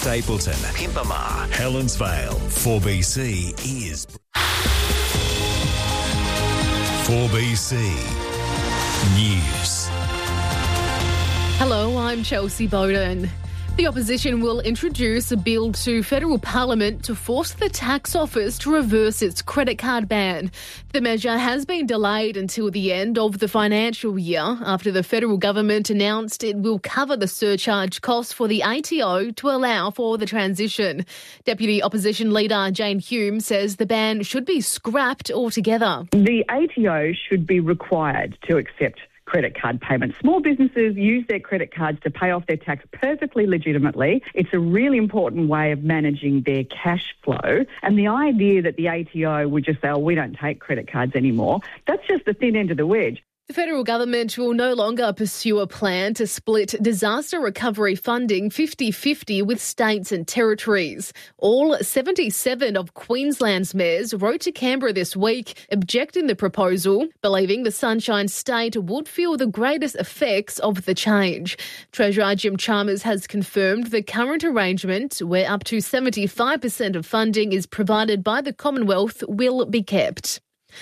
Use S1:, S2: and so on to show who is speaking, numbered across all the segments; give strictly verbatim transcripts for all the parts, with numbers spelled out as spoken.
S1: Stapleton, Pimpama, Helensvale. four B C is four B C News.
S2: Hello, I'm Chelsea Bowden. The opposition will introduce a bill to federal parliament to force the tax office to reverse its credit card ban. The measure has been delayed until the end of the financial year after the federal government announced it will cover the surcharge costs for the A T O to allow for the transition. Deputy Opposition Leader Jane Hume says the ban should be scrapped altogether.
S3: The A T O should be required to accept credit card payments. Small businesses use their credit cards to pay off their tax perfectly legitimately. It's a really important way of managing their cash flow. And the idea that the A T O would just say, oh, we don't take credit cards anymore, that's just the thin end of the wedge.
S2: The federal government will no longer pursue a plan to split disaster recovery funding fifty-fifty with states and territories. All seventy-seven of Queensland's mayors wrote to Canberra this week objecting the proposal, believing the Sunshine State would feel the greatest effects of the change. Treasurer Jim Chalmers has confirmed the current arrangement, where up to seventy-five percent of funding is provided by the Commonwealth, will be kept.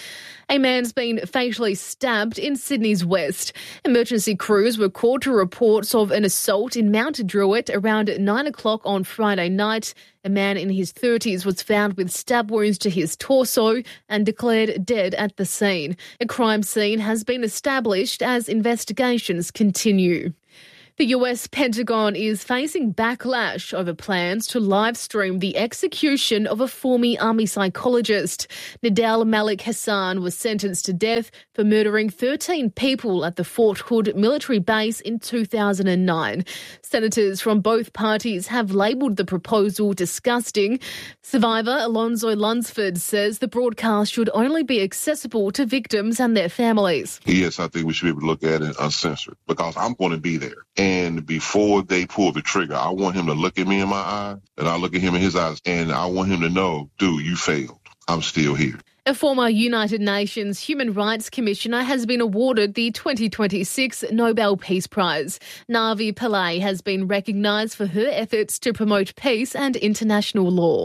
S2: A man's been fatally stabbed in Sydney's west. Emergency crews were called to reports of an assault in Mount Druitt around nine o'clock on Friday night. A man in his thirties was found with stab wounds to his torso and declared dead at the scene. A crime scene has been established as investigations continue. The U S Pentagon is facing backlash over plans to live stream the execution of a former army psychologist. Nadal Malik Hassan was sentenced to death for murdering thirteen people at the Fort Hood military base in two thousand nine. Senators from both parties have labelled the proposal disgusting. Survivor Alonzo Lunsford says the broadcast should only be accessible to victims and their families.
S4: Yes, I think we should be able to look at it uncensored because I'm going to be there. And before they pull the trigger, I want him to look at me in my eyes, and I look at him in his eyes, and I want him to know, dude, you failed. I'm still here.
S2: A former United Nations Human Rights Commissioner has been awarded the twenty twenty-six Nobel Peace Prize. Navi Pillay has been recognised for her efforts to promote peace and international law.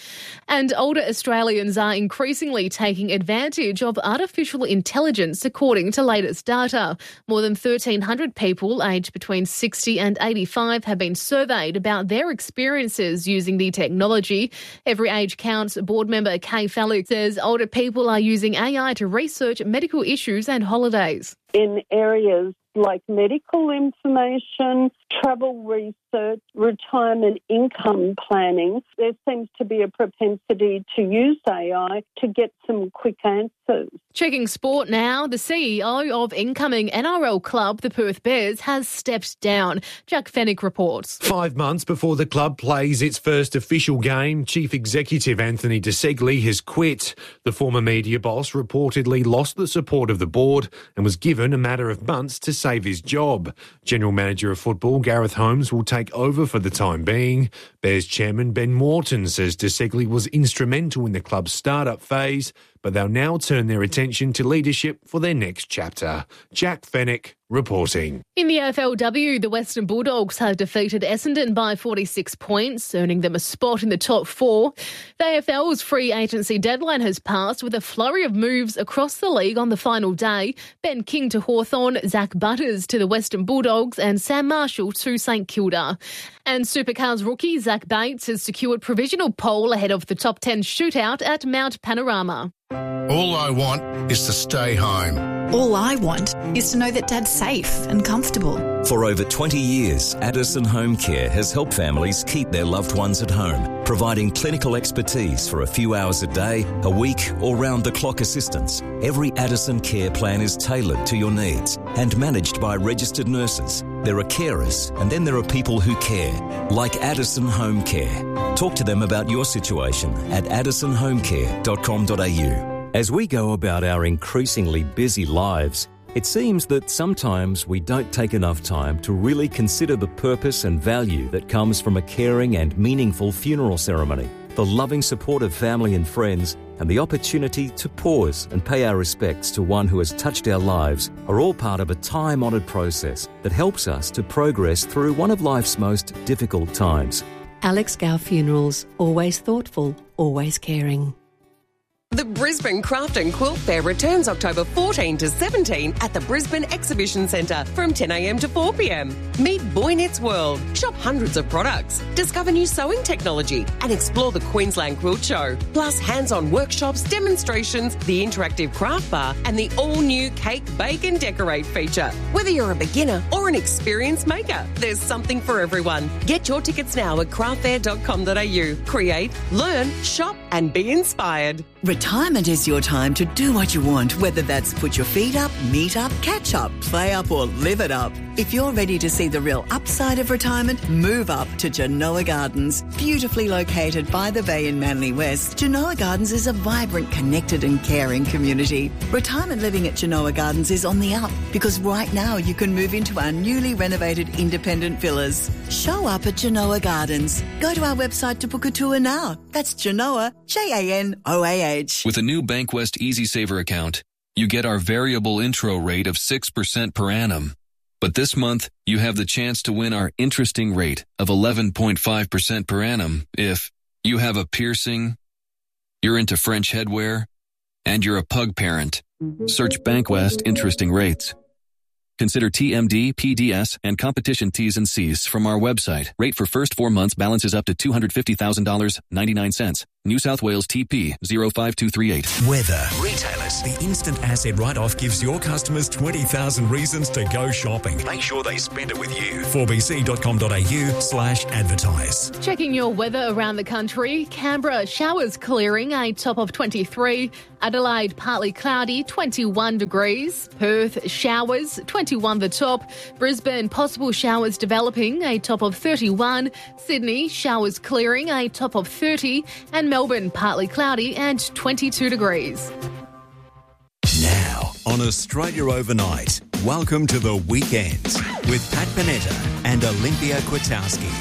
S2: And older Australians are increasingly taking advantage of artificial intelligence, according to latest data. More than thirteen hundred people aged between sixty and eighty-five have been surveyed about their experiences using the technology. Every Age Counts board member Kay Felix says older people are using A I to research medical issues and holidays.
S5: In areas like medical information, travel research, retirement income planning, there seems to be a propensity to use A I to get some quick answers.
S2: Checking sport now, the C E O of incoming N R L club, the Perth Bears, has stepped down. Jack Fennick reports.
S6: Five months before the club plays its first official game, Chief Executive Anthony DeSegli has quit. The former media boss reportedly lost the support of the board and was given a matter of months to save his job. General Manager of Football Gareth Holmes will take over for the time being. Bears chairman Ben Morton says DeSegli was instrumental in the club's start-up phase, but they'll now turn their attention to leadership for their next chapter. Jack Fennick reporting.
S2: In the A F L W, the Western Bulldogs have defeated Essendon by forty-six points, earning them a spot in the top four. The A F L's free agency deadline has passed with a flurry of moves across the league on the final day. Ben King to Hawthorn, Zach Butters to the Western Bulldogs and Sam Marshall to St Kilda. And Supercars rookie Zach Bates has secured provisional pole ahead of the top ten shootout at Mount Panorama.
S7: All I want is to stay home.
S8: All I want is to know that Dad's safe and comfortable.
S1: For over twenty years, Addison Home Care has helped families keep their loved ones at home, providing clinical expertise for a few hours a day, a week, or round-the-clock assistance. Every Addison care plan is tailored to your needs and managed by registered nurses. There are carers, and then there are people who care, like Addison Home Care. Talk to them about your situation at addison home care dot com dot a u. As we go about our increasingly busy lives, it seems that sometimes we don't take enough time to really consider the purpose and value that comes from a caring and meaningful funeral ceremony. The loving support of family and friends and the opportunity to pause and pay our respects to one who has touched our lives are all part of a time-honoured process that helps us to progress through one of life's most difficult times.
S9: Alex Gow Funerals, always thoughtful, always caring.
S10: The Brisbane Craft and Quilt Fair returns October fourteenth to seventeenth at the Brisbane Exhibition Centre from ten a m to four p m. Meet Boy Knits World, shop hundreds of products, discover new sewing technology and explore the Queensland Quilt Show. Plus hands-on workshops, demonstrations, the interactive craft bar and the all-new Cake, Bake and Decorate feature. Whether you're a beginner or an experienced maker, there's something for everyone. Get your tickets now at craft fair dot com dot a u. Create, learn, shop and be inspired.
S11: Retirement is your time to do what you want, whether that's put your feet up, meet up, catch up, play up or live it up. If you're ready to see the real upside of retirement, move up to Genoa Gardens. Beautifully located by the bay in Manly West, Genoa Gardens is a vibrant, connected and caring community. Retirement living at Genoa Gardens is on the up because right now you can move into our newly renovated independent villas. Show up at Genoa Gardens. Go to our website to book a tour now. That's Genoa, J A N O A H.
S12: With a new Bankwest EasySaver account, you get our variable intro rate of six percent per annum. But this month, you have the chance to win our interesting rate of eleven point five percent per annum if you have a piercing, you're into French headwear, and you're a pug parent. Search Bankwest Interesting Rates. Consider T M D, P D S, and competition T's and C's from our website. Rate for first four months balances up to two hundred fifty thousand dollars and ninety-nine cents. New South Wales T P zero five two three eight.
S13: Weather. Retailers. The instant asset write-off gives your customers twenty thousand reasons to go shopping. Make sure they spend it with you. four b c dot com dot a u slash advertise.
S2: Checking your weather around the country. Canberra, showers clearing, a top of twenty-three. Adelaide, partly cloudy, twenty-one degrees. Perth, showers, twenty-one the top. Brisbane, possible showers developing, a top of thirty-one. Sydney, showers clearing, a top of thirty. And Melbourne, partly cloudy and twenty-two degrees.
S13: Now, on Australia Overnight, welcome to the weekend with Pat Panetta and Olympia Kwiatkowski.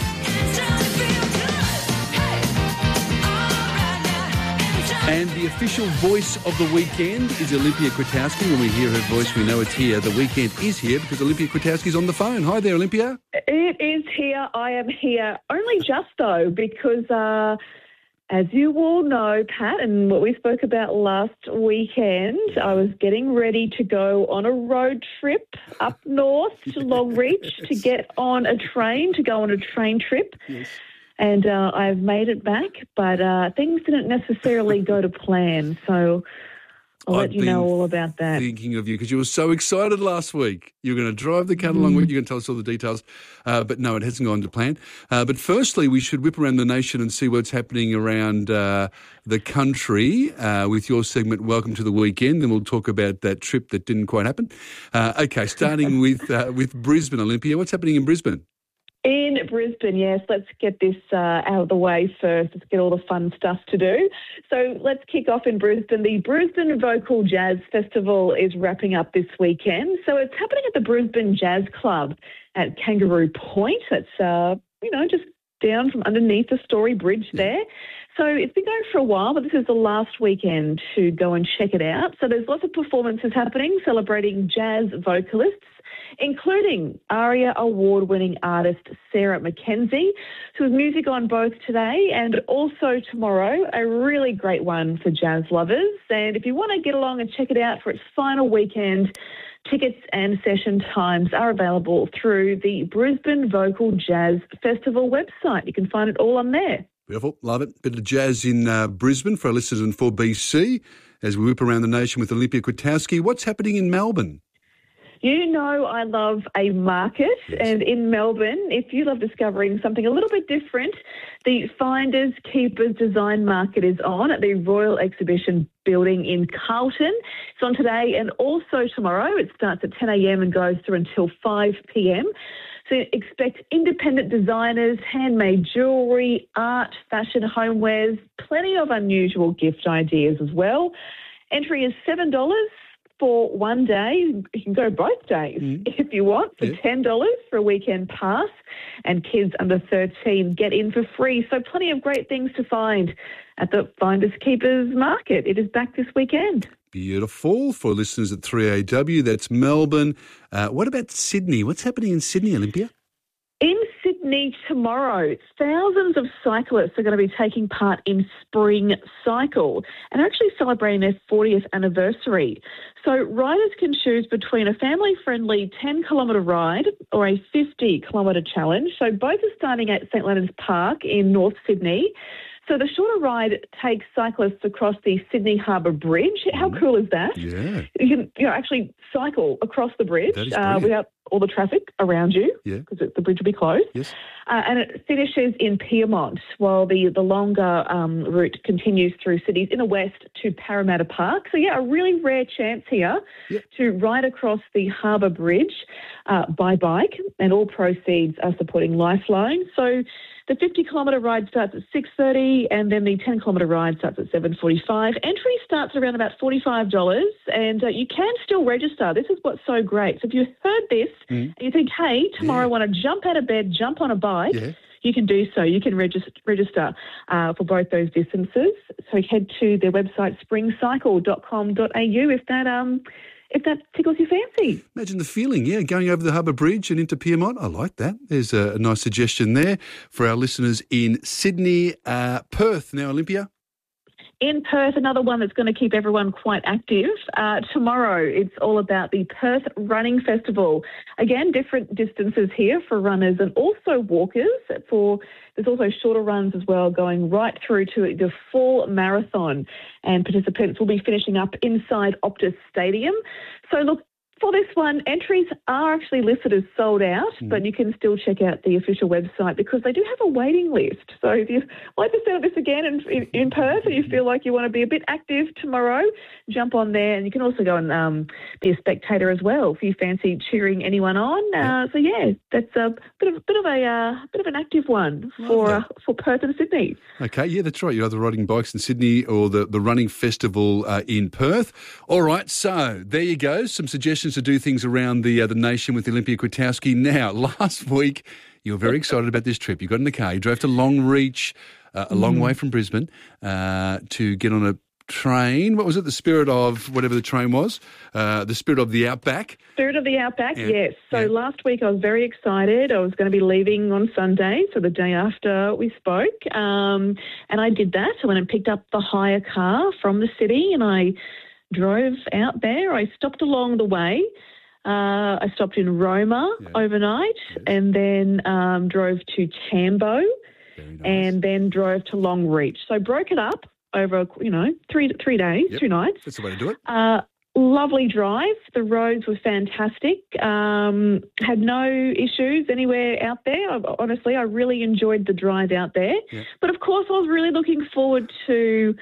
S14: And the official voice of the weekend is Olympia Kwiatkowski. When we hear her voice, we know it's here. The weekend is here because Olympia Kwiatkowski's on the phone. Hi there, Olympia.
S15: It is here. I am here. Only just, though, because... Uh, As you all know, Pat, and what we spoke about last weekend, I was getting ready to go on a road trip up north to Longreach to get on a train, to go on a train trip. Yes. And uh, I've made it back, but uh, things didn't necessarily go to plan. So I'll
S14: I've
S15: let you know all about that.
S14: Thinking of you because you were so excited last week. You were going to drive the cat along with you. You're going to tell us all the details. Uh, but no, it hasn't gone to plan. Uh, but firstly, we should whip around the nation and see what's happening around uh, the country uh, with your segment, Welcome to the Weekend. Then we'll talk about that trip that didn't quite happen. Uh, okay, starting with uh, with Brisbane, Olympia. What's happening in Brisbane?
S15: In Brisbane, yes. Let's get this uh, out of the way first. Let's get all the fun stuff to do. So let's kick off in Brisbane. The Brisbane Vocal Jazz Festival is wrapping up this weekend. So it's happening at the Brisbane Jazz Club at Kangaroo Point. That's, uh, you know, just down from underneath the Story Bridge there. So it's been going for a while, but this is the last weekend to go and check it out. So there's lots of performances happening celebrating jazz vocalists, including ARIA award-winning artist Sarah Mackenzie, who has music on both today and also tomorrow, a really great one for jazz lovers. And if you want to get along and check it out for its final weekend, tickets and session times are available through the Brisbane Vocal Jazz Festival website. You can find it all on there.
S14: Beautiful. Love it. Bit of jazz in uh, Brisbane for our listeners in four B C as we whip around the nation with Olympia Kwiatkowski. What's happening in Melbourne?
S15: You know I love a market, yes. And in Melbourne, if you love discovering something a little bit different, the Finders Keepers Design Market is on at the Royal Exhibition Building in Carlton. It's on today and also tomorrow. It starts at ten a m and goes through until five p m So expect independent designers, handmade jewellery, art, fashion, homewares, plenty of unusual gift ideas as well. Entry is seven dollars. For one day. You can go both days mm. if you want, for yeah. ten dollars for a weekend pass, and kids under thirteen get in for free. So plenty of great things to find at the Finders Keepers Market. It is back this weekend.
S14: Beautiful. For listeners at three A W, that's Melbourne. Uh, what about Sydney? What's happening in Sydney, Olympia?
S15: In Sydney, Sydney tomorrow. Thousands of cyclists are going to be taking part in Spring Cycle and are actually celebrating their fortieth anniversary. So riders can choose between a family-friendly ten kilometre ride or a fifty kilometre challenge. So both are starting at St Leonard's Park in North Sydney. So the shorter ride takes cyclists across the Sydney Harbour Bridge. How cool is that?
S14: Yeah.
S15: You can you know, actually cycle across the bridge
S14: That is
S15: uh,
S14: brilliant.
S15: without all the traffic around you
S14: Yeah.
S15: because the bridge will be closed.
S14: Yes.
S15: Uh, and it finishes in Pyrmont while the, the longer um, route continues through cities in the west to Parramatta Park. So, yeah, a really rare chance here
S14: Yep.
S15: to ride across the Harbour Bridge uh, by bike, and all proceeds are supporting Lifeline. So the fifty kilometre ride starts at six thirty and then the ten kilometre ride starts at seven forty-five. Entry starts around about forty-five dollars and uh, you can still register. This is what's so great. So if you heard this
S14: Mm.
S15: and you think, hey, tomorrow I want to jump out of bed, jump on a bike,
S14: Yeah.
S15: you can do so. You can register, register uh, for both those distances. So head to their website, spring cycle dot com dot a u if that um if that tickles your fancy.
S14: Imagine the feeling, yeah, going over the Harbour Bridge and into Pyrmont. I like that. There's a, a nice suggestion there for our listeners in Sydney. Uh, Perth now, Olympia.
S15: In Perth, another one that's going to keep everyone quite active. Uh, tomorrow, it's all about the Perth Running Festival. Again, different distances here for runners and also walkers. For there's also shorter runs as well, going right through to the full marathon. And participants will be finishing up inside Optus Stadium. So look, for this one, entries are actually listed as sold out, mm. but you can still check out the official website because they do have a waiting list. So if you like to set this again in, in, in Perth and you feel like you want to be a bit active tomorrow, jump on there. And you can also go and um, be a spectator as well if you fancy cheering anyone on. Uh, so yeah, that's a bit of bit of a uh, bit of an active one for uh, for Perth and Sydney.
S14: Okay, yeah, that's right. You're either riding bikes in Sydney or the, the running festival uh, in Perth. All right, so there you go. Some suggestions to do things around the uh, the nation with Olympia Kwiatkowski. Now, last week, you were very excited about this trip. You got in the car, you drove to Longreach, uh, a long
S15: Mm.
S14: way from Brisbane, uh, to get on a train. What was it? The Spirit of whatever the train was, uh, the Spirit of the Outback.
S15: Spirit of the Outback,
S14: Yeah.
S15: yes. So
S14: Yeah.
S15: last week I was very excited. I was going to be leaving on Sunday, so the day after we spoke. Um, and I did that. I went and picked up the hire car from the city and I drove out there. I stopped along the way. Uh, I stopped in Roma
S14: Yeah.
S15: overnight and then um, drove to Tambo
S14: Very nice.
S15: and then drove to Longreach. So broke it up over, you know, three three days,
S14: Yep.
S15: two nights.
S14: That's the way to do it.
S15: Uh, lovely drive. The roads were fantastic. Um, had no issues anywhere out there. I, honestly, I really enjoyed the drive out there.
S14: Yeah.
S15: But of course, I was really looking forward to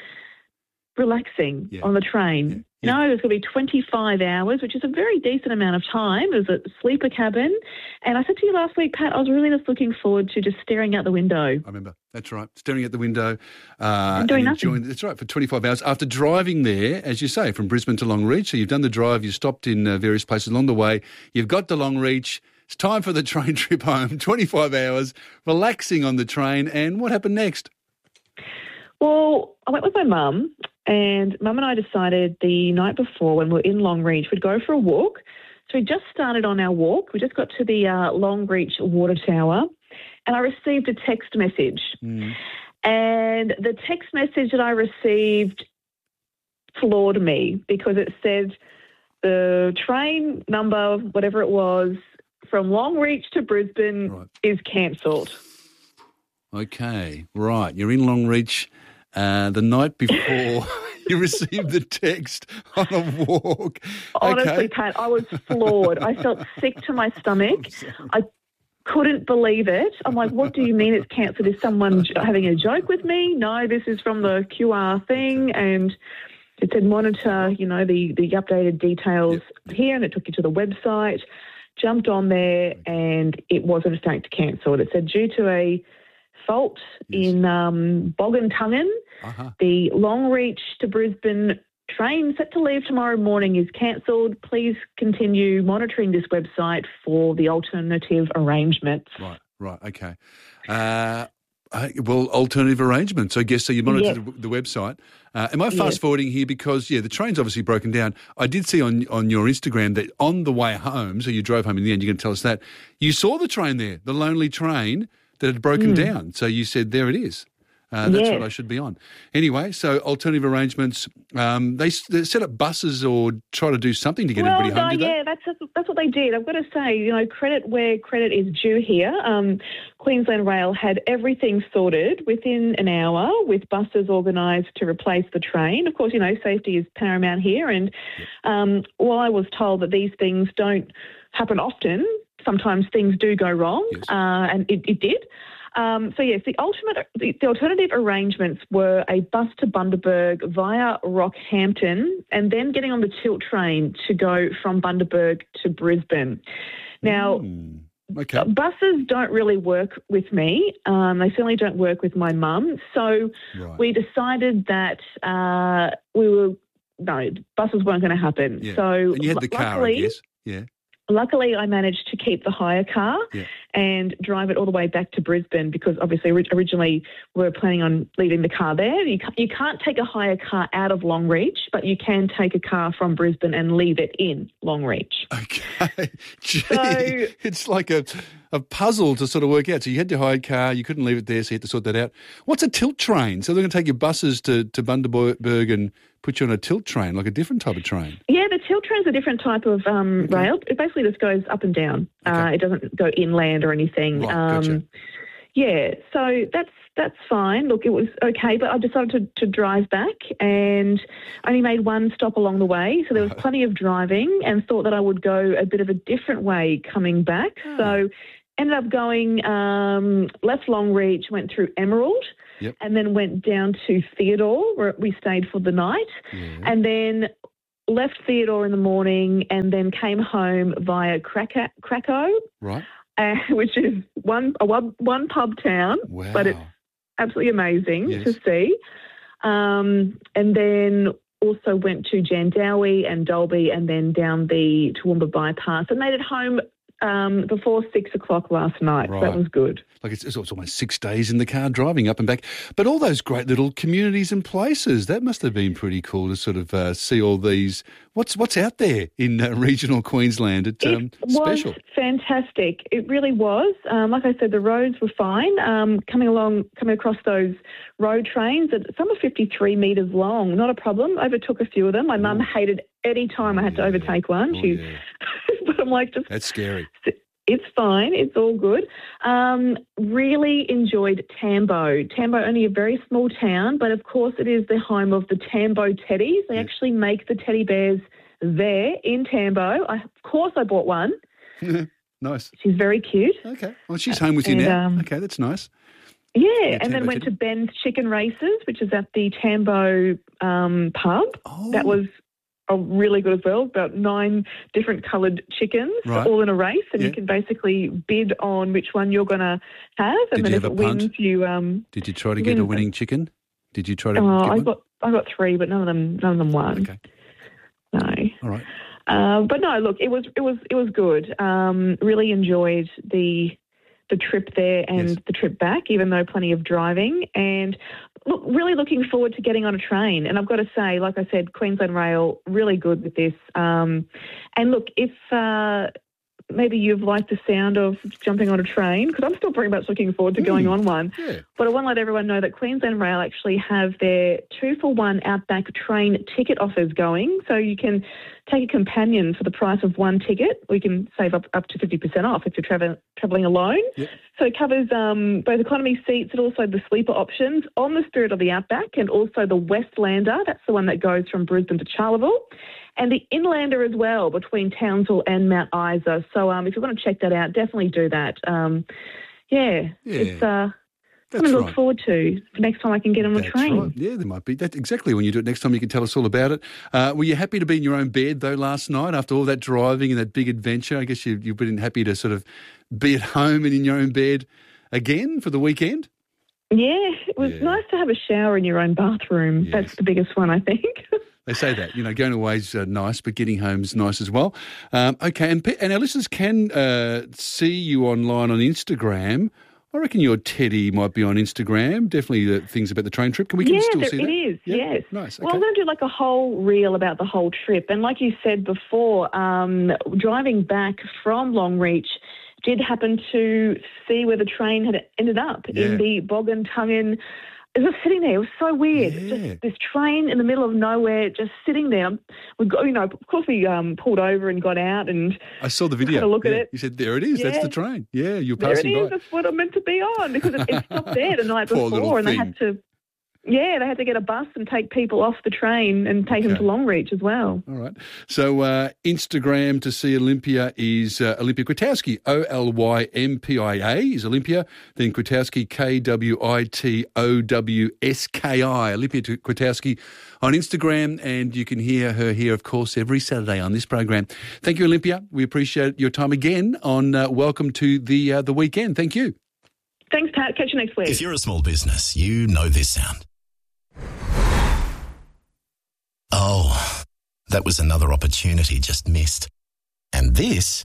S15: relaxing
S14: Yeah.
S15: on the train.
S14: Yeah.
S15: No, it was going to be twenty-five hours, which is a very decent amount of time. It was a sleeper cabin. And I said to you last week, Pat, I was really just looking forward to just staring out the window.
S14: I remember. That's right. Staring at the window. Uh,
S15: Doing
S14: and
S15: nothing.
S14: enjoying, that's right, for twenty-five hours. After driving there, as you say, from Brisbane to Longreach, so you've done the drive, you've stopped in uh, various places along the way, you've got to Longreach, it's time for the train trip home, twenty-five hours, relaxing on the train, and what happened next?
S15: Well, I went with my mum, and mum and I decided the night before when we were in Longreach, we'd go for a walk. So we just started on our walk. We just got to the uh, Longreach Water Tower, and I received a text message.
S14: Mm.
S15: And the text message that I received floored me because it said the train number, whatever it was, from Longreach to Brisbane
S14: Right.
S15: is cancelled.
S14: Okay, right. You're in Longreach uh, the night before you received the text on a walk.
S15: Honestly,
S14: Okay.
S15: Pat, I was floored. I felt sick to my stomach. I couldn't believe it. I'm like, what do you mean it's cancelled? Is someone j- having a joke with me? No, this is from the Q R thing. And it said monitor, you know, the, the updated details here. And it took you to the website. Jumped on there and it was in fact cancelled. It said due to a fault
S14: Yes.
S15: in um, Boggantungan,
S14: Uh-huh.
S15: the Longreach to Brisbane train set to leave tomorrow morning is cancelled. Please continue monitoring this website for the alternative arrangements.
S14: Right, right, okay. Uh, Uh, well, alternative arrangements, I guess. So you monitor
S15: Yes.
S14: the, the website. Uh, am I fast
S15: Yes.
S14: forwarding here because, yeah, the train's obviously broken down. I did see on on your Instagram that on the way home, so you drove home in the end, you're going to tell us that, you saw the train there, the lonely train that had broken
S15: Mm.
S14: down. So you said, there it is. Uh, that's
S15: Yes.
S14: what I should be on. Anyway, so alternative arrangements, um, they, they set up buses or try to do something to get
S15: well,
S14: everybody home,
S15: no,
S14: did they?
S15: yeah, that's that's what they did. I've got to say, you know, credit where credit is due here. Um, Queensland Rail had everything sorted within an hour with buses organised to replace the train. Of course, you know, safety is paramount here. And um, while I was told that these things don't happen often, sometimes things do go wrong,
S14: Yes.
S15: uh, and it, it did. Um, so yes, the ultimate, the, the alternative arrangements were a bus to Bundaberg via Rockhampton, and then getting on the tilt train to go from Bundaberg to Brisbane. Now,
S14: Mm, okay.
S15: buses don't really work with me. Um, they certainly don't work with my mum. So
S14: Right.
S15: we decided that uh, we were no buses weren't going to happen.
S14: Yeah.
S15: So
S14: and you had the car, I
S15: luckily,
S14: guess. Yeah.
S15: Luckily, I managed to keep the hire car
S14: Yeah.
S15: and drive it all the way back to Brisbane because obviously ori- originally we were planning on leaving the car there. You can't, you can't take a hire car out of Longreach, but you can take a car from Brisbane and leave it in Longreach.
S14: Okay. Gee,
S15: So-
S14: it's like a, a puzzle to sort of work out. So you had your hired car, you couldn't leave it there, so you had to sort that out. What's a tilt train? So they're going to take your buses to, to Bundaberg and put you on a tilt train, like a different type of train.
S15: Yeah, the tilt train's a different type of um,
S14: Okay.
S15: rail. It basically just goes up and down. Uh,
S14: Okay.
S15: it doesn't go inland or anything.
S14: Right,
S15: um,
S14: gotcha.
S15: Yeah, so that's that's fine. Look, it was okay, but I decided to, to drive back and only made one stop along the way. So there was plenty of driving and thought that I would go a bit of a different way coming back. So ended up going um, left Longreach, went through Emerald,
S14: Yep.
S15: and then went down to Theodore where we stayed for the night,
S14: Yeah.
S15: and then left Theodore in the morning and then came home via Krakow, Krakow
S14: Right.
S15: uh, which is one a one, one pub town,
S14: Wow.
S15: but it's absolutely amazing
S14: Yes.
S15: to see. Um, and then also went to Jandowie and Dalby and then down the Toowoomba bypass and made it home um, before six o'clock last night.
S14: Right.
S15: So that was good.
S14: Like it's, it's almost six days in the car driving up and back. But all those great little communities and places, that must have been pretty cool to sort of uh, see all these. What's what's out there in uh, regional Queensland? It's um,
S15: It was
S14: special.
S15: fantastic. It really was. Um, like I said, the roads were fine. Um, coming along, coming across those road trains, that some are fifty-three metres long. Not a problem. Overtook a few of them. My mum hated any time I had to
S14: Yeah.
S15: overtake one.
S14: Oh,
S15: She's,
S14: yeah.
S15: but I'm like, just
S14: That's scary.
S15: it's fine. It's all good. Um, really enjoyed Tambo. Tambo, only a very small town, but of course it is the home of the Tambo teddies. They
S14: Yeah.
S15: actually make the teddy bears there in Tambo. I, of course I bought one.
S14: Nice.
S15: She's very cute.
S14: Okay. Well, she's home with you
S15: And,
S14: now.
S15: um,
S14: Okay, that's nice.
S15: Yeah,
S14: Yeah,
S15: and then
S14: Tambo
S15: went
S14: teddy.
S15: to Ben's Chicken Races, which is at the Tambo um, pub.
S14: Oh.
S15: That was uh, really good as well. About nine different coloured chickens,
S14: Right.
S15: all in a race, and
S14: Yeah.
S15: you can basically bid on which one you're going to have, and
S14: Did
S15: then
S14: you
S15: if
S14: have
S15: it
S14: a punt?
S15: wins, you um.
S14: Did you try to
S15: you
S14: get a
S15: win-
S14: winning chicken? Did you try to
S15: Oh,
S14: get
S15: I
S14: one?
S15: got I got three, but none of them none of them won.
S14: Okay.
S15: No.
S14: All right.
S15: Uh, but no, look, it was it was it was good. Um, really enjoyed the the trip there and
S14: Yes.
S15: the trip back, even though plenty of driving. And look, really looking forward to getting on a train. And I've got to say, like I said, Queensland Rail really good with this. Um, and look, if uh, maybe you've liked the sound of jumping on a train, because I'm still very much looking forward to going on one.
S14: Yeah.
S15: But I want to let everyone know that Queensland Rail actually have their two-for-one Outback train ticket offers going. So you can take a companion for the price of one ticket. We can save up, up to fifty percent off if you're travel, travelling alone.
S14: Yep.
S15: So it covers um, both economy seats and also the sleeper options on the Spirit of the Outback and also the Westlander. That's the one that goes from Brisbane to Charleville. And the Inlander as well between Townsville and Mount Isa. So um, if you want to check that out, definitely do that. Um, yeah,
S14: Yeah.
S15: it's uh,
S14: That's
S15: something to look
S14: right.
S15: forward to the next time I can get on a
S14: That's
S15: train.
S14: right. Yeah, there might be. That's exactly when you do it next time. You can tell us all about it. Uh, were you happy to be in your own bed though last night after all that driving and that big adventure? I guess you, you've been happy to sort of be at home and in your own bed again for the weekend.
S15: Yeah, it was
S14: Yeah.
S15: nice to have a shower in your own bathroom.
S14: Yes.
S15: That's the biggest one, I think.
S14: They say that, you know, going away's uh, nice, but getting home's nice as well. Um, okay, and, pe- and our listeners can uh, see you online on Instagram I reckon your Teddy might be on Instagram. Definitely uh, things about the train trip. Can we can
S15: yeah,
S14: still
S15: there,
S14: see
S15: it
S14: that?
S15: is,
S14: Yeah?
S15: yes.
S14: Nice. Okay.
S15: Well, I'm going to do like a whole reel about the whole trip. And like you said before, um, driving back from Longreach, did happen to see where the train had ended up
S14: Yeah.
S15: in the Boggin-Tungin. It was sitting there. It was so weird.
S14: Yeah.
S15: Just this train in the middle of nowhere, just sitting there. We got, you know, of course we um, pulled over and got out and
S14: I saw the video.
S15: had a look
S14: yeah.
S15: at it.
S14: You said, there it is. That's
S15: Yeah.
S14: the train. Yeah, you're
S15: There it
S14: passing
S15: is.
S14: by.
S15: That's what I'm meant to be on because it, it stopped there the night
S14: Poor little
S15: before, and they
S14: thing.
S15: had to. Yeah, they had to get a bus and take people off the train and take them
S14: Okay.
S15: to Longreach as well.
S14: All right. So uh, Instagram to see Olympia is uh, Olympia Kwiatkowski. O L Y M P I A is Olympia. Then Kwiatkowski, K W I T O W S K I. Olympia Kwiatkowski on Instagram. And you can hear her here, of course, every Saturday on this program. Thank you, Olympia. We appreciate your time again on uh, Welcome to the uh, the Weekend. Thank you.
S15: Thanks, Pat. Catch you next week.
S16: If you're a small business, you know this sound. Oh, that was another opportunity just missed. And this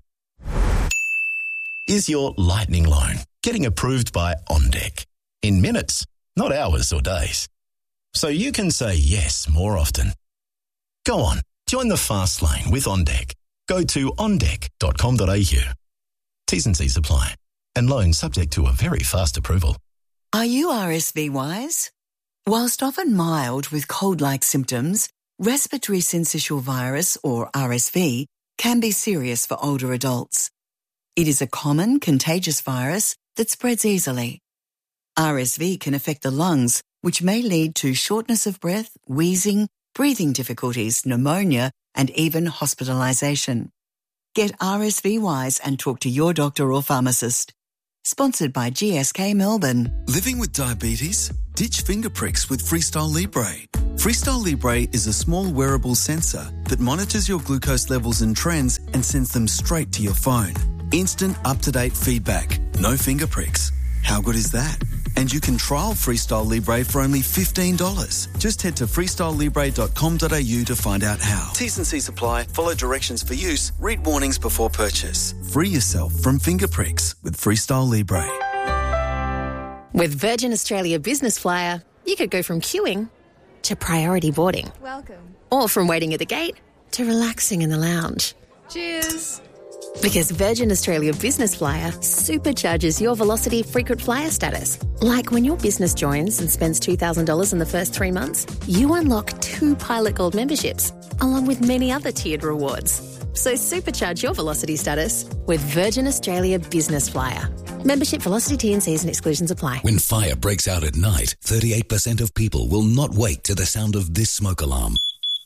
S16: is your lightning loan getting approved by OnDeck in minutes, not hours or days. So you can say yes more often. Go on, join the fast lane with OnDeck. Go to on deck dot com dot a u. T's and C's apply. And loan subject to a very fast approval.
S11: Are you R S V wise? Whilst often mild with cold-like symptoms, respiratory syncytial virus, or R S V, can be serious for older adults. It is a common contagious virus that spreads easily. R S V can affect the lungs, which may lead to shortness of breath, wheezing, breathing difficulties, pneumonia, and even hospitalisation. Get R S V wise and talk to your doctor or pharmacist. Sponsored by G S K Melbourne.
S17: Living with diabetes? Ditch finger pricks with Freestyle Libre. Freestyle Libre is a small wearable sensor that monitors your glucose levels and trends and sends them straight to your phone. Instant up-to-date feedback. No finger pricks. How good is that? And you can trial Freestyle Libre for only fifteen dollars. Just head to freestyle libre dot com dot a u to find out how. T's and C's apply. Follow directions for use. Read warnings before purchase. Free yourself from finger pricks with Freestyle Libre.
S18: With Virgin Australia Business Flyer, you could go from queuing to priority boarding.
S19: Welcome.
S18: Or from waiting at the gate to relaxing in the lounge.
S19: Cheers.
S18: Because Virgin Australia Business Flyer supercharges your Velocity frequent flyer status. Like when your business joins and spends two thousand dollars in the first three months, you unlock two Pilot Gold memberships, along with many other tiered rewards. So supercharge your Velocity status with Virgin Australia Business Flyer. Membership, Velocity, T and Cs and exclusions apply.
S1: When fire breaks out at night, thirty-eight percent of people will not wake to the sound of this smoke alarm.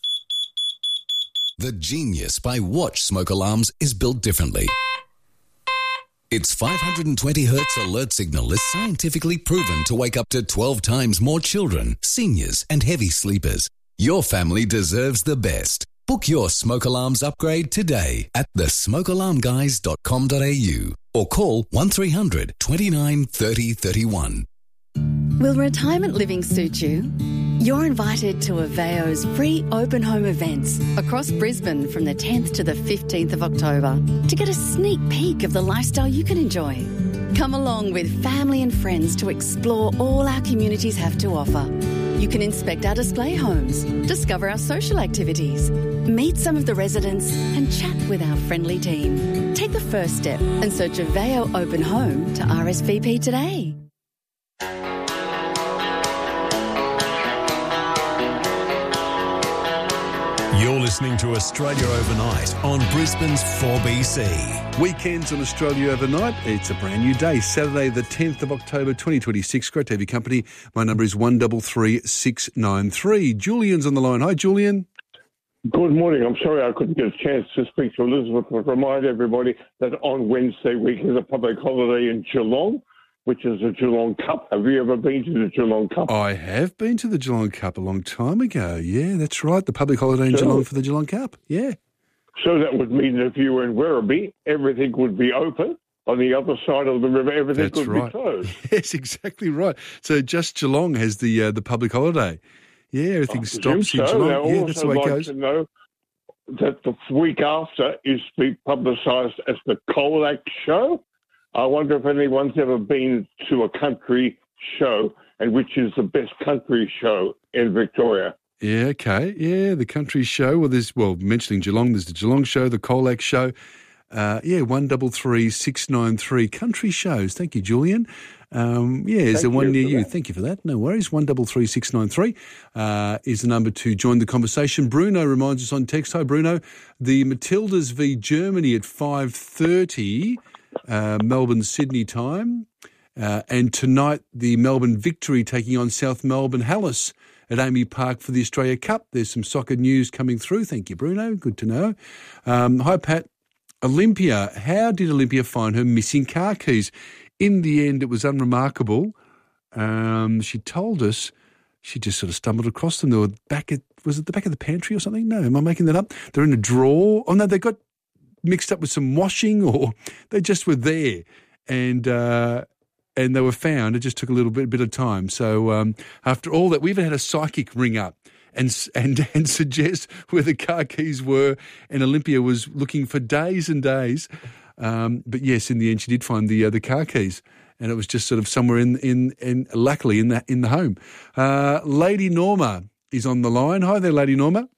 S1: The genius by Watch smoke alarms is built differently. Its five hundred twenty hertz alert signal is scientifically proven to wake up to twelve times more children, seniors, and heavy sleepers. Your family deserves the best. Book your smoke alarms upgrade today at the smoke alarm guys dot com dot a u or call one three hundred twenty-nine thirty thirty-one.
S9: Will retirement living suit you? You're invited to Aveo's free open home events across Brisbane from the tenth to the fifteenth of October to get a sneak peek of the lifestyle you can enjoy. Come along with family and friends to explore all our communities have to offer. You can inspect our display homes, discover our social activities, meet some of the residents and chat with our friendly team. Take the first step and search Aveo Open Home to R S V P today.
S13: You're listening to Australia Overnight on Brisbane's four B C.
S14: Weekends on Australia Overnight. It's a brand new day, Saturday the tenth of October twenty twenty-six. Great to have your company. My number is one three three six nine three. Julian's on the line. Hi, Julian.
S20: Good morning. I'm sorry I couldn't get a chance to speak to Elizabeth, but remind everybody that on Wednesday week is a public holiday in Geelong, which is the Geelong Cup. Have you ever been to the Geelong Cup?
S14: I have been to the Geelong Cup a long time ago. Yeah, that's right. The public holiday in
S20: So-
S14: Geelong for the Geelong Cup. Yeah.
S20: So that would mean that if you were in Werribee, everything would be open. On the other side of the river, everything
S14: That's
S20: would
S14: right.
S20: be closed.
S14: Yes, exactly right. So just Geelong has the uh, the public holiday. Yeah, everything
S20: I
S14: stops in
S20: presume so.
S14: Geelong.
S20: They
S14: Yeah, that's the
S20: also
S14: way it
S20: like
S14: goes.
S20: to know that the week after is to be publicised as the Colac Show. I wonder if anyone's ever been to a country show and which is the best country show in Victoria.
S14: Yeah, okay. Yeah, the country show. Well, there's, well, mentioning Geelong, there's the Geelong show, the Colac show. Uh, yeah, one double three six nine three country shows. Thank you, Julian. Um, yeah, is there one near you? Thank you for that. No worries. One double three six nine three uh, is the number to join the conversation. Bruno reminds us on text. Hi, Bruno. The Matildas v Germany at five thirty, uh, Melbourne Sydney time, uh, and tonight the Melbourne Victory taking on South Melbourne Hallis at Amy Park for the Australia Cup. There's some soccer news coming through. Thank you, Bruno. Good to know. Um, hi, Pat. Olympia, how did Olympia find her missing car keys? In the end, it was unremarkable. Um, she told us she just sort of stumbled across them. They were back at, was it the back of the pantry or something? No, am I making that up? They're in a drawer. Oh, no, they got mixed up with some washing, or they just were there. And uh, and they were found. It just took a little bit, bit of time. So um, after all that, we even had a psychic ring up and and and suggest where the car keys were, and Olympia was looking for days and days. Um, but yes, in the end, she did find the uh, the car keys, and it was just sort of somewhere in in, in luckily in the in the home. Uh, Lady Norma is on the line. Hi there, Lady Norma.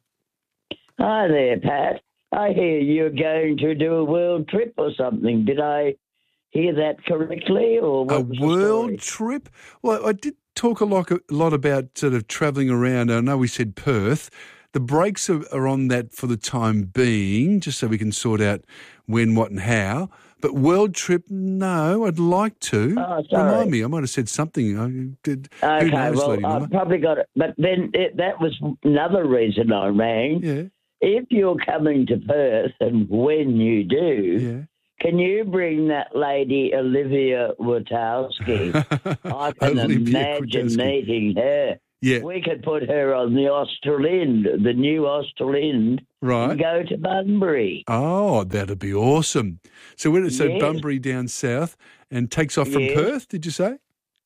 S19: Hi there, Pat. I hear you're going to do a world trip or something. Did I hear that correctly, or what
S14: a
S19: was the
S14: world
S19: story?
S14: trip? Well, I did talk a lot, a lot about sort of travelling around. I know we said Perth. The brakes are, are on that for the time being, just so we can sort out when, what and how. But world trip, no, I'd like to.
S19: Oh, sorry.
S14: Remind me, I might have said something. I did.
S19: Okay,
S14: Who knows,
S19: well,
S14: Lady Norma?
S19: I've probably got it. But then it, that was another reason I rang.
S14: Yeah.
S19: If you're coming to Perth, and when you do,
S14: yeah.
S19: can you bring that lady Olivia Wachowski? I can
S14: Olivia
S19: imagine
S14: Wachowski.
S19: meeting her.
S14: Yeah.
S19: We could put her on the Australind, the new Australind,
S14: Right.
S19: and go to Bunbury.
S14: Oh, that'd be awesome. So, where, so
S19: Yes.
S14: Bunbury down south and takes off from
S19: Yes.
S14: Perth, did you say?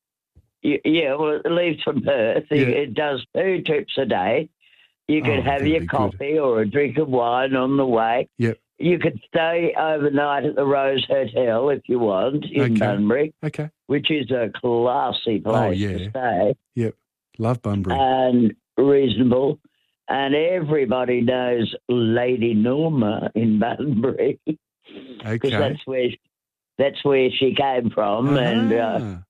S19: Y- Yeah, well, it leaves from Perth. It-
S14: Yeah.
S19: It does two trips a day. You
S14: Oh,
S19: could have
S14: that'd
S19: your
S14: be good.
S19: coffee or a drink of wine on the way.
S14: Yep.
S19: You could stay overnight at the Rose Hotel if you want in
S14: Okay.
S19: Bunbury,
S14: Okay.
S19: which is a classy place
S14: Oh, yeah.
S19: to stay
S14: Yep. Love Bunbury.
S19: and reasonable. And everybody knows Lady Norma in Bunbury because
S14: Okay.
S19: that's where that's where she came from. And uh,
S14: Ah.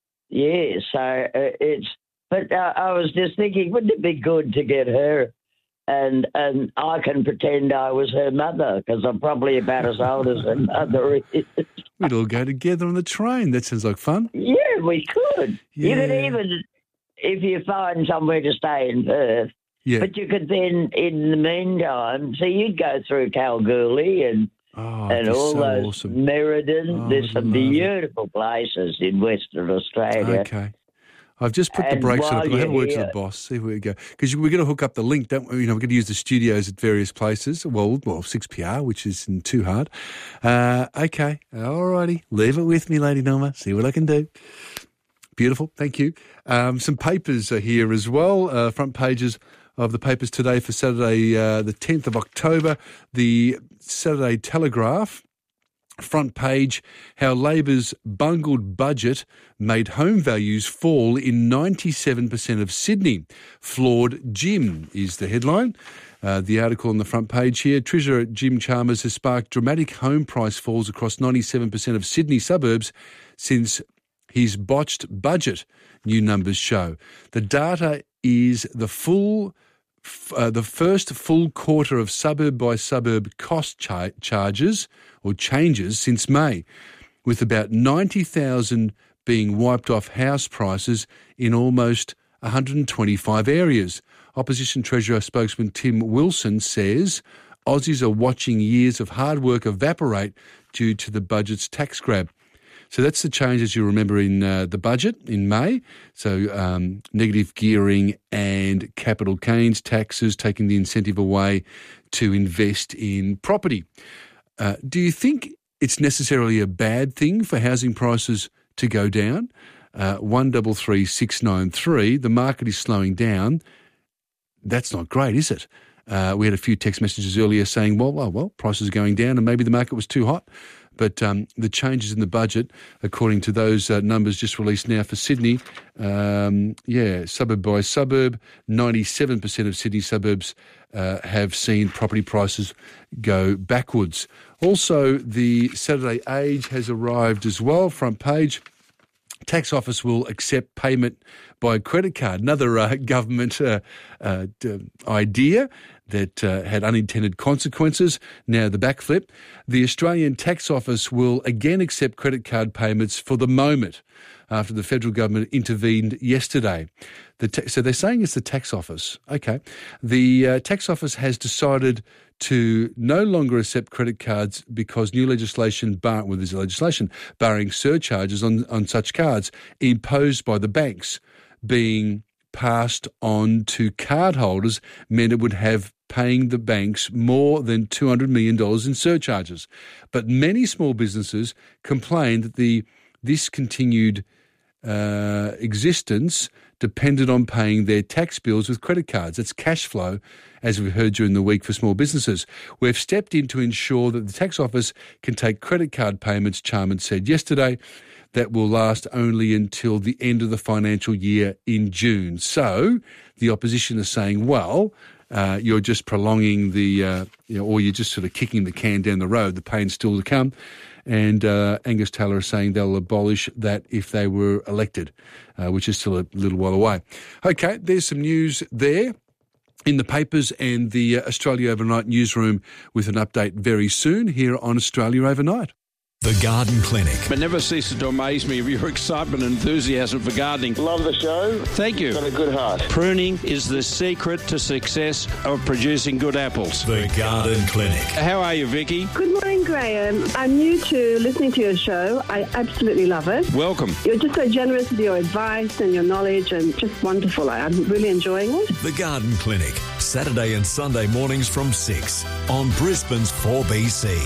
S19: yeah, so uh, it's. But uh, I was just thinking, wouldn't it be good to get her, and and I can pretend I was her mother because I'm probably about as old as her mother is.
S14: We'd all go together on the train. That sounds like fun.
S19: Yeah, we could. You could
S14: Yeah.
S19: even, if you find somewhere to stay in Perth.
S14: Yeah.
S19: But you could then, in the meantime, so you'd go through Kalgoorlie and
S14: Oh,
S19: and
S14: it'd be
S19: all
S14: so
S19: those
S14: awesome.
S19: Meriden.
S14: Oh,
S19: There's
S14: I'd
S19: some
S14: love it.
S19: beautiful places in Western Australia.
S14: Okay. I've just put the
S19: And
S14: brakes on
S19: while
S14: it, but I'll have a
S19: you're
S14: word to the
S19: here-
S14: boss, see where we go. Because we're going to hook up the link, don't we? You know, we're going to use the studios at various places. Well, well, six P R, which isn't too hard. Uh, okay. All righty. Leave it with me, Lady Norma. See what I can do. Beautiful. Thank you. Um, some papers are here as well. Uh, front pages of the papers today for Saturday, uh, the tenth of October. The Saturday Telegraph. Front page, how Labor's bungled budget made home values fall in ninety-seven percent of Sydney. Flawed Jim is the headline. Uh, the article on the front page here, Treasurer Jim Chalmers has sparked dramatic home price falls across ninety-seven percent of Sydney suburbs since his botched budget, new numbers show. The data is the full Uh, the first full quarter of suburb-by-suburb cost char- charges or changes since May, with about ninety thousand being wiped off house prices in almost one hundred twenty-five areas. Opposition Treasurer spokesman Tim Wilson says Aussies are watching years of hard work evaporate due to the budget's tax grab. So that's the change, as you remember, in uh, the budget in May. So um, negative gearing and capital gains taxes, taking the incentive away to invest in property. Uh, do you think it's necessarily a bad thing for housing prices to go down? Uh, one double three six nine three. The market is slowing down. That's not great, is it? Uh, we had a few text messages earlier saying, well, well, well, prices are going down and maybe the market was too hot. But um, the changes in the budget, according to those uh, numbers just released now for Sydney, um, yeah, suburb by suburb, ninety-seven percent of Sydney suburbs uh, have seen property prices go backwards. Also, the Saturday Age has arrived as well, front page. Tax office will accept payment by credit card. Another uh, government uh, uh, d- idea that uh, had unintended consequences. Now the backflip. The Australian Tax Office will again accept credit card payments for the moment after the federal government intervened yesterday. The ta- so they're saying it's the Tax Office. Okay. The uh, Tax Office has decided to no longer accept credit cards because new legislation, bar, well, there's legislation barring surcharges on, on such cards imposed by the banks being passed on to cardholders meant it would have paying the banks more than two hundred million dollars in surcharges. But many small businesses complained that the this continued uh, existence depended on paying their tax bills with credit cards. It's cash flow, as we've heard during the week, for small businesses. We've stepped in to ensure that the tax office can take credit card payments, Charman said yesterday, that will last only until the end of the financial year in June. So the opposition is saying, well, uh, you're just prolonging the, uh, you know, or you're just sort of kicking the can down the road. The pain's still to come. And uh, Angus Taylor is saying they'll abolish that if they were elected, uh, which is still a little while away. Okay, there's some news there in the papers and the uh, Australia Overnight newsroom with an update very soon here on Australia Overnight.
S13: The Garden Clinic.
S21: It never ceases to amaze me of your excitement and enthusiasm for gardening.
S22: Love the show.
S21: Thank you.
S22: Got a good heart.
S21: Pruning is the secret to success of producing good apples.
S13: The Garden Clinic.
S21: How are you, Vicky?
S23: Good morning, Graham. I'm new to listening to your show. I absolutely love it.
S21: Welcome.
S23: You're just so generous with your advice and your knowledge and just wonderful. I'm really enjoying it.
S13: The Garden Clinic. Saturday and Sunday mornings from six on Brisbane's four B C.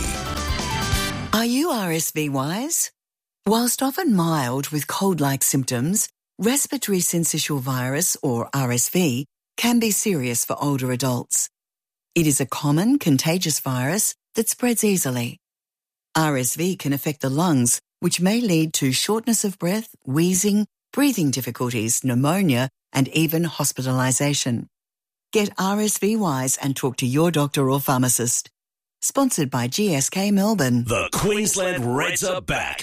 S11: Are you R S V wise? Whilst often mild with cold-like symptoms, respiratory syncytial virus, or R S V, can be serious for older adults. It is a common contagious virus that spreads easily. R S V can affect the lungs, which may lead to shortness of breath, wheezing, breathing difficulties, pneumonia, and even hospitalisation. Get R S V wise and talk to your doctor or pharmacist. Sponsored by G S K Melbourne.
S24: The Queensland Reds are back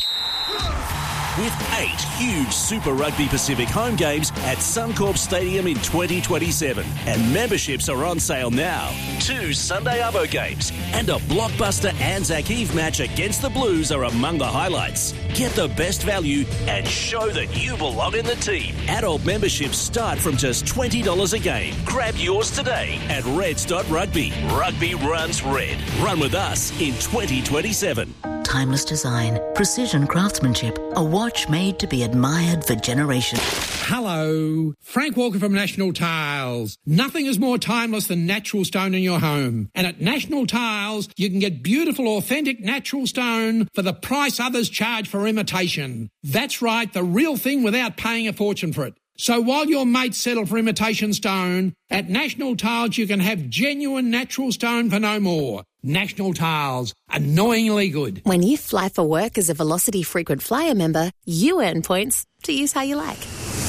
S24: with eight huge Super Rugby Pacific home games at Suncorp Stadium in twenty twenty-seven. And memberships are on sale now. Two Sunday Arvo games and a blockbuster Anzac Eve match against the Blues are among the highlights. Get the best value and show that you belong in the team. Adult memberships start from just twenty dollars a game. Grab yours today at reds dot rugby. Rugby runs red. Run with us in twenty twenty-seven.
S25: Timeless design, precision craftsmanship, a watch made to be admired for generations.
S26: Hello, Frank Walker from National Tiles. Nothing is more timeless than natural stone in your home. And at National Tiles, you can get beautiful, authentic natural stone for the price others charge for imitation. That's right, the real thing without paying a fortune for it. So while your mates settle for imitation stone, at National Tiles you can have genuine natural stone for no more. National Tiles, annoyingly good.
S18: When you fly for work as a Velocity Frequent Flyer member, you earn points to use how you like.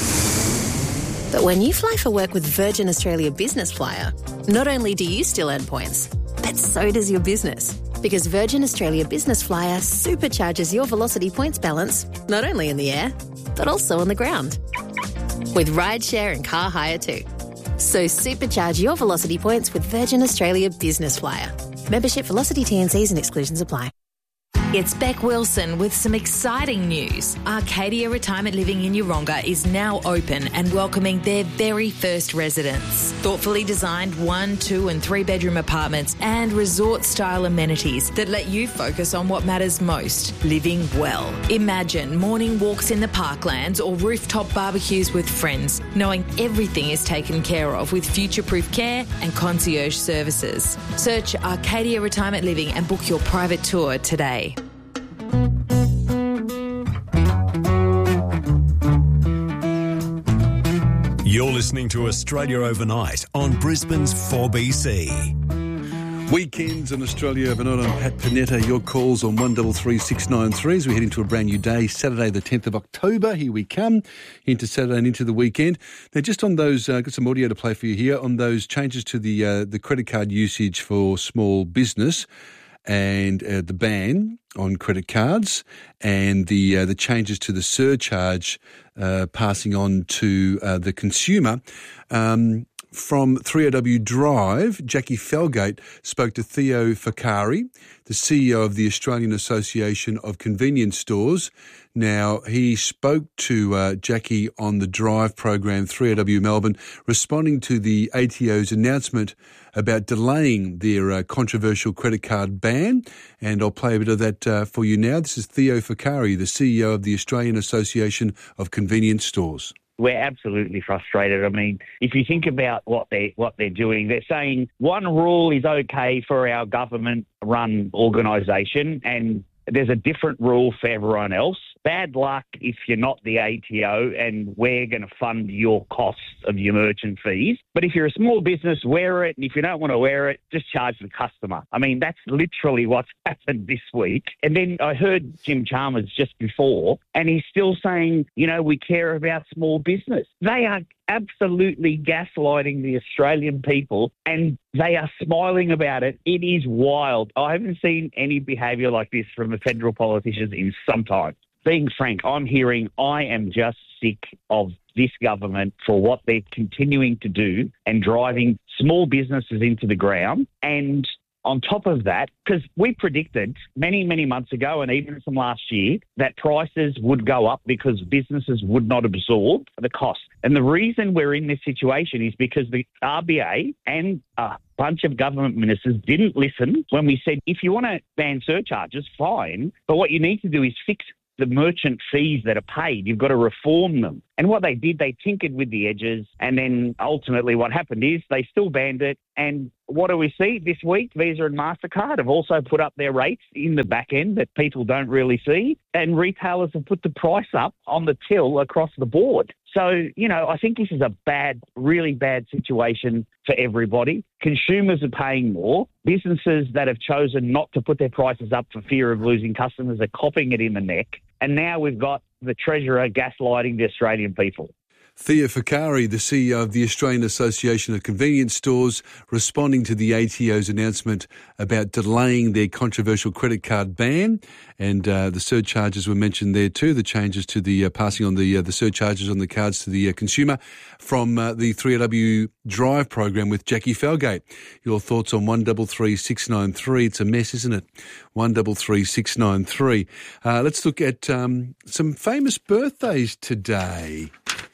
S18: But when you fly for work with Virgin Australia Business Flyer, not only do you still earn points, but so does your business. Because Virgin Australia Business Flyer supercharges your Velocity points balance, not only in the air, but also on the ground. With rideshare and car hire too. So supercharge your Velocity points with Virgin Australia Business Flyer. Membership, Velocity, T N Cs and exclusions apply.
S27: It's Beck Wilson with some exciting news. Arcadia Retirement Living in Yeronga is now open and welcoming their very first residents. Thoughtfully designed one, two and three bedroom apartments and resort-style amenities that let you focus on what matters most, living well. Imagine morning walks in the parklands or rooftop barbecues with friends, knowing everything is taken care of with future-proof care and concierge services. Search Arcadia Retirement Living and book your private tour today.
S13: You're listening to Australia Overnight on Brisbane's four B C.
S14: Weekends in Australia, overnight on Pat Panetta. Your calls on one three three six nine three as we head into a brand new day, Saturday the tenth of October. Here we come, into Saturday and into the weekend. Now, just on those, uh, got some audio to play for you here, on those changes to the uh, the credit card usage for small business and uh, the ban on credit cards and the uh, the changes to the surcharge uh, passing on to uh, the consumer. Um From three O W Drive, Jackie Felgate spoke to Theo Fakari, the C E O of the Australian Association of Convenience Stores. Now, he spoke to uh, Jackie on the Drive program, three O W Melbourne, responding to the A T O's announcement about delaying their uh, controversial credit card ban. And I'll play a bit of that uh, for you now. This is Theo Fakari, the C E O of the Australian Association of Convenience Stores.
S3: We're absolutely frustrated. I mean, if you think about what they what they're doing, they're saying one rule is okay for our government-run organisation, and there's a different rule for everyone else. Bad luck if you're not the A T O and we're going to fund your costs of your merchant fees. But if you're a small business, wear it. And if you don't want to wear it, just charge the customer. I mean, that's literally what's happened this week. And then I heard Jim Chalmers just before, and he's still saying, you know, we care about small business. They are absolutely gaslighting the Australian people, and they are smiling about it. It is wild. I haven't seen any behaviour like this from the federal politicians in some time. Being frank, I'm hearing I am just sick of this government for what they're continuing to do and driving small businesses into the ground. And on top of that, because we predicted many, many months ago and even from last year that prices would go up because businesses would not absorb the cost. And the reason we're in this situation is because the R B A and a bunch of government ministers didn't listen when we said, if you want to ban surcharges, fine, but what you need to do is fix the merchant fees that are paid. You've got to reform them. And what they did, they tinkered with the edges. And then ultimately what happened is they still banned it. And what do we see this week? Visa and MasterCard have also put up their rates in the back end that people don't really see. And retailers have put the price up on the till across the board. So, you know, I think this is a bad, really bad situation for everybody. Consumers are paying more. Businesses that have chosen not to put their prices up for fear of losing customers are copping it in the neck. And now we've got the Treasurer gaslighting the Australian people.
S14: Theo Fakari, the C E O of the Australian Association of Convenience Stores, responding to the A T O's announcement about delaying their controversial credit card ban. And uh, the surcharges were mentioned there too, the changes to the uh, passing on the uh, the surcharges on the cards to the uh, consumer from uh, the three O W Drive program with Jackie Felgate. Your thoughts on one three three six nine three. It's a mess, isn't it? one three three six nine three. Uh, let's look at um, some famous birthdays today.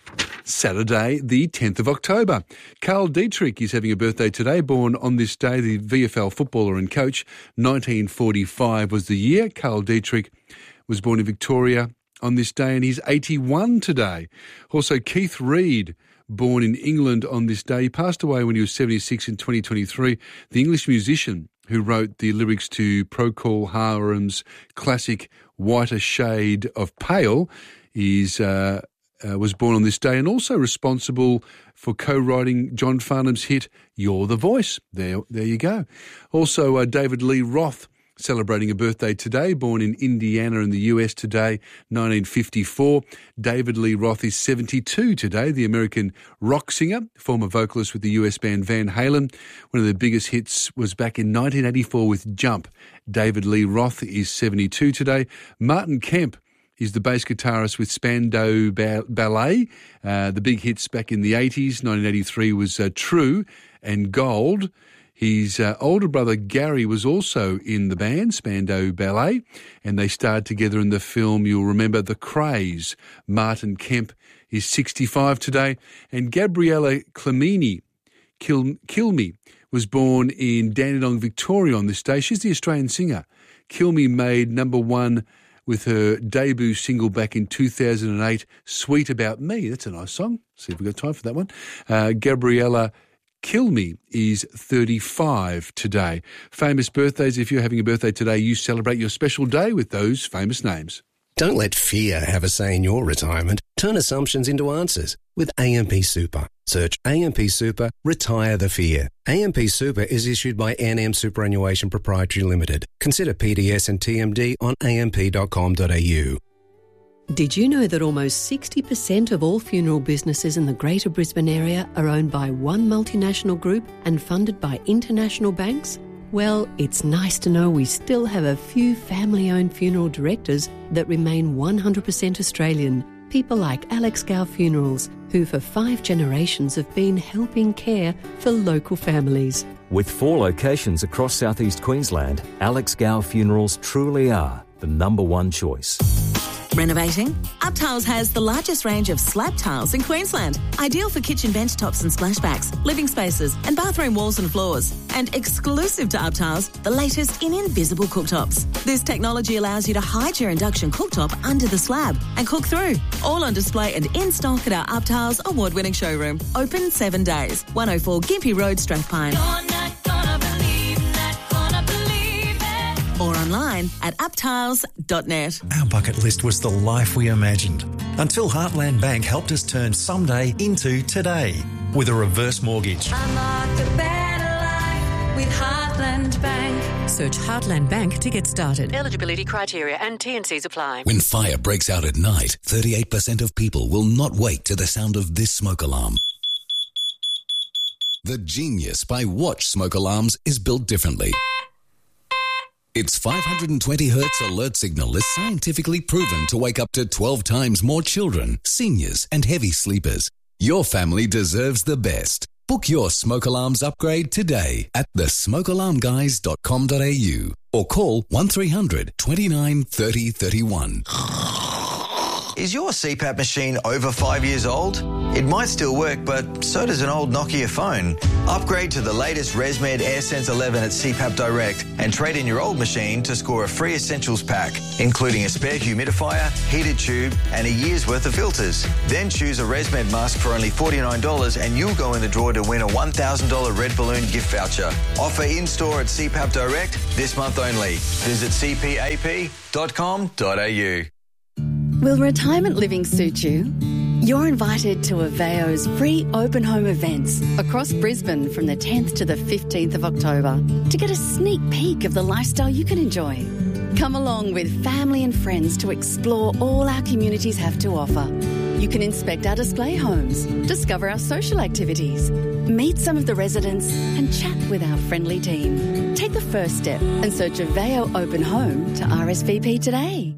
S14: Saturday, the tenth of October. Carl Dietrich is having a birthday today, born on this day, the V F L footballer and coach. nineteen forty-five was the year. Carl Dietrich was born in Victoria on this day, and he's eighty-one today. Also, Keith Reid, born in England on this day. He passed away when he was seventy-six in twenty twenty-three. The English musician who wrote the lyrics to Procol Harum's classic Whiter Shade of Pale is... Uh, Uh, was born on this day, and also responsible for co-writing John Farnham's hit "You're the Voice." There, there you go. Also, uh, David Lee Roth celebrating a birthday today, born in Indiana in the U S today, nineteen fifty-four. David Lee Roth is seventy-two today, the American rock singer, former vocalist with the U S band Van Halen. One of their biggest hits was back in nineteen eighty-four with Jump. David Lee Roth is seventy-two today. Martin Kemp is the bass guitarist with Spandau Ballet. Uh, the big hits back in the eighties, nineteen eighty-three was uh, True and Gold. His uh, older brother Gary was also in the band, Spandau Ballet, and they starred together in the film, you'll remember, The Craze. Martin Kemp is sixty-five today, and Gabriella Clemini Kil- Kilme was born in Dandenong, Victoria on this day. She's the Australian singer. Kilme made number one with her debut single back in two thousand eight, Sweet About Me. That's a nice song. See if we've got time for that one. Uh, Gabriella Kilme is thirty-five today. Famous birthdays. If you're having a birthday today, you celebrate your special day with those famous names.
S4: Don't let fear have a say in your retirement. Turn assumptions into answers with A M P Super. Search A M P Super, retire the fear. A M P Super is issued by N M Superannuation Proprietary Limited. Consider P D S and T M D on a m p dot com dot a u.
S5: Did you know that almost sixty percent of all funeral businesses in the Greater Brisbane area are owned by one multinational group and funded by international banks? Well, it's nice to know we still have a few family-owned funeral directors that remain one hundred percent Australian. People like Alex Gow Funerals, who for five generations have been helping care for local families.
S6: With four locations across southeast Queensland, Alex Gow Funerals truly are the number one choice.
S7: Renovating? UpTiles has the largest range of slab tiles in Queensland, ideal for kitchen bench tops and splashbacks, living spaces and bathroom walls and floors. And exclusive to UpTiles, the latest in invisible cooktops. This technology allows you to hide your induction cooktop under the slab and cook through. All on display and in stock at our UpTiles award-winning showroom. Open seven days. one oh four Gympie Road, Strathpine. Or online at uptiles dot net.
S8: Our bucket list was the life we imagined until Heartland Bank helped us turn someday into today with a reverse mortgage.
S10: Unlock the better life with Heartland Bank.
S22: Search Heartland Bank to get started. Eligibility criteria and T and Cs apply.
S28: When fire breaks out at night, thirty-eight percent of people will not wake to the sound of this smoke alarm. The Genius by Watch smoke alarms is built differently. Its five hundred twenty hertz alert signal is scientifically proven to wake up to twelve times more children, seniors and heavy sleepers. Your family deserves the best. Book your smoke alarms upgrade today at the smoke alarm guys dot com dot a u or call one three hundred twenty-nine thirty thirty-one.
S29: Is your C PAP machine over five years old? It might still work, but so does an old Nokia phone. Upgrade to the latest ResMed AirSense eleven at C PAP Direct and trade in your old machine to score a free essentials pack, including a spare humidifier, heated tube, and a year's worth of filters. Then choose a ResMed mask for only forty-nine dollars and you'll go in the draw to win a one thousand dollars Red Balloon gift voucher. Offer in-store at C PAP Direct this month only. Visit c p a p dot com dot a u.
S9: Will retirement living suit you? You're invited to Aveo's free open home events across Brisbane from the tenth to the fifteenth of October to get a sneak peek of the lifestyle you can enjoy. Come along with family and friends to explore all our communities have to offer. You can inspect our display homes, discover our social activities, meet some of the residents and chat with our friendly team. Take the first step and search Aveo Open Home to R S V P today.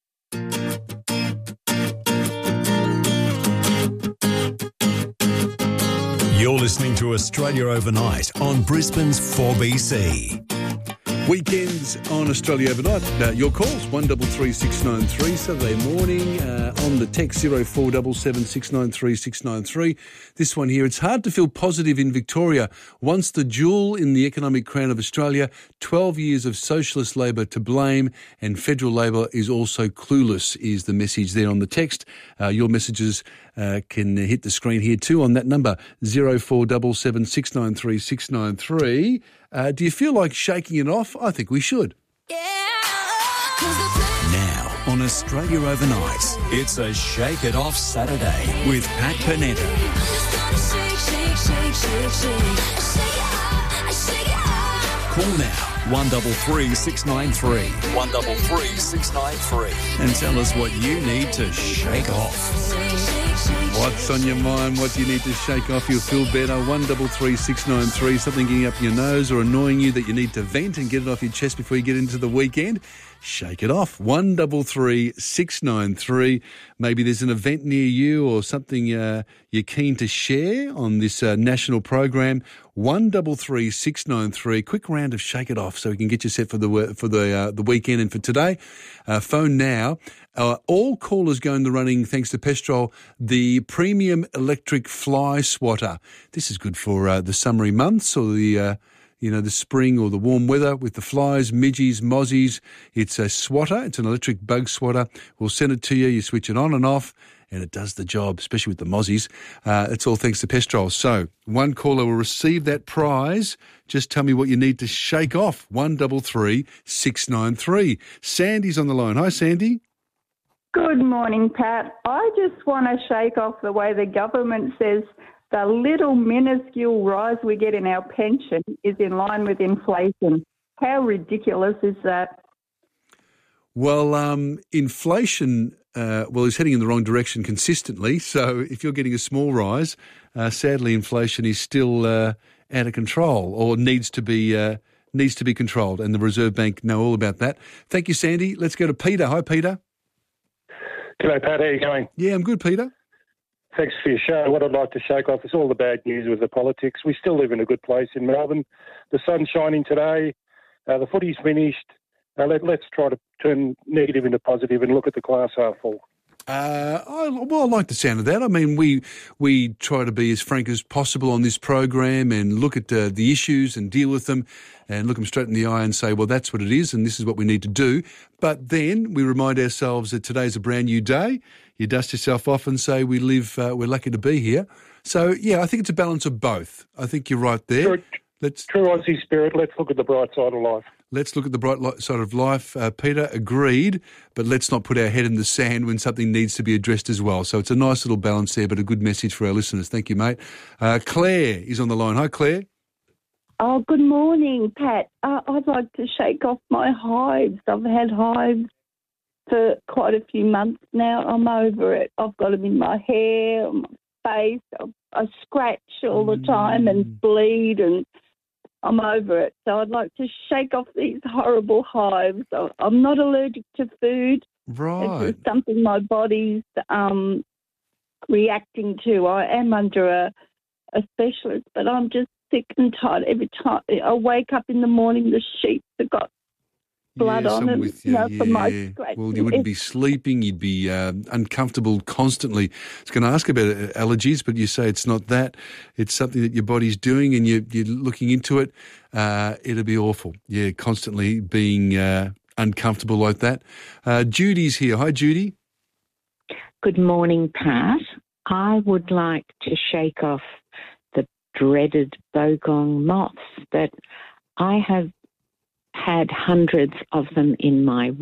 S13: You're listening to Australia Overnight on Brisbane's four B C.
S14: Weekends on Australia Overnight. Uh, your calls, one three three six nine three, Saturday morning uh, on the text zero four seven seven six nine three six nine three. This one here, it's hard to feel positive in Victoria. Once the jewel in the economic crown of Australia, twelve years of socialist Labor to blame and federal Labor is also clueless, is the message there on the text. Uh, your messages uh, can hit the screen here too on that number, zero four seven seven six nine three six nine three. Uh, do you feel like shaking it off? I think we should.
S13: Now on Australia Overnight, it's a Shake It Off Saturday with Pat Panetta. Call now, one three three six nine three, one three three six nine three, and tell us what you need to shake off.
S14: What's on your mind? What do you need to shake off? You'll feel better. one three three six nine three. Something getting up your nose or annoying you that you need to vent and get it off your chest before you get into the weekend. Shake it off. one three three six nine three. Maybe there's an event near you or something uh, you're keen to share on this uh, national program. one three three six nine three. Quick round of Shake It Off so we can get you set for the for the uh, the weekend and for today. Uh, phone now. Uh, all callers go in the running, thanks to Pestrol, the premium electric fly swatter. This is good for uh, the summery months or the, uh, you know, the spring or the warm weather with the flies, midgies, mozzies. It's a swatter. It's an electric bug swatter. We'll send it to you. You switch it on and off, and it does the job, especially with the mozzies. Uh, it's all thanks to Pestrol. So one caller will receive that prize. Just tell me what you need to shake off. one three three six nine three. Sandy's on the line. Hi, Sandy.
S1: Good morning, Pat. I just want to shake off the way the government says the little minuscule rise we get in our pension is in line with inflation. How ridiculous is that?
S14: Well, um, inflation, uh, well, is heading in the wrong direction consistently. So if you're getting a small rise, uh, sadly, inflation is still uh, out of control or needs to be uh, needs to be controlled. And the Reserve Bank know all about that. Thank you, Sandy. Let's go to Peter. Hi, Peter.
S2: G'day, Pat. How are you going?
S14: Yeah, I'm good, Peter.
S2: Thanks for your show. What I'd like to shake off is all the bad news with the politics. We still live in a good place in Melbourne. The sun's shining today. Uh, the footy's finished. Uh, let, let's try to turn negative into positive and look at the glass half full.
S14: Uh, I, well, I like the sound of that. I mean, we we try to be as frank as possible on this program and look at uh, the issues and deal with them and look them straight in the eye and say, well, that's what it is and this is what we need to do. But then we remind ourselves that today's a brand new day. You dust yourself off and say we live, uh, we're lucky to be here. So, yeah, I think it's a balance of both. I think you're right there.
S2: True,
S14: let's,
S2: true Aussie spirit. Let's look at the bright side of life.
S14: Let's look at the bright side of life. Uh, Peter, agreed, but let's not put our head in the sand when something needs to be addressed as well. So it's a nice little balance there, but a good message for our listeners. Thank you, mate. Uh, Claire is on the line. Hi, Claire.
S12: Oh, good morning, Pat. Uh, I'd like to shake off my hives. I've had hives for quite a few months now. I'm over it. I've got them in my hair, on my face. I, I scratch all the time and bleed, and I'm over it. So I'd like to shake off these horrible hives. I'm not allergic to food.
S14: Right.
S12: It's just something my body's um, reacting to. I am under a, a specialist, but I'm just sick and tired. Every time I wake up in the morning, the sheets have got blood
S14: yes,
S12: on
S14: I'm
S12: them,
S14: with
S12: you
S14: you,
S12: know,
S14: yeah.
S12: from my scratch.
S14: Well, you wouldn't be sleeping. You'd be uh, uncomfortable constantly. I was going to ask about allergies, but you say it's not that. It's something that your body's doing and you're, you're looking into it. Uh, it'll be awful. Yeah, constantly being uh, uncomfortable like that. Uh, Judy's here. Hi, Judy.
S15: Good morning, Pat. I would like to shake off the dreaded bogong moths that I have had hundreds of them in my